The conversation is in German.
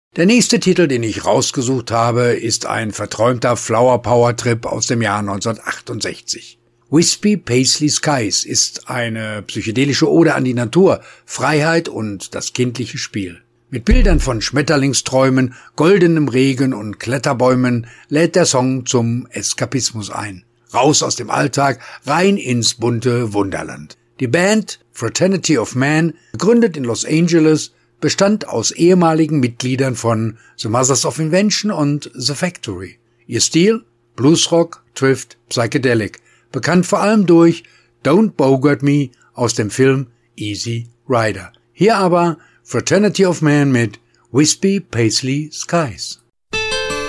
Der nächste Titel, den ich rausgesucht habe, ist ein verträumter Flower-Power-Trip aus dem Jahr 1968. Wispy Paisley Skies ist eine psychedelische Ode an die Natur, Freiheit und das kindliche Spiel. Mit Bildern von Schmetterlingsträumen, goldenem Regen und Kletterbäumen lädt der Song zum Eskapismus ein. Raus aus dem Alltag, rein ins bunte Wunderland. Die Band Fraternity of Man, gegründet in Los Angeles, bestand aus ehemaligen Mitgliedern von The Mothers of Invention und The Factory. Ihr Stil? Bluesrock, Thrift, Psychedelic. Bekannt vor allem durch Don't Bogart Me aus dem Film Easy Rider. Hier aber Fraternity of Man mit Wispy Paisley Skies.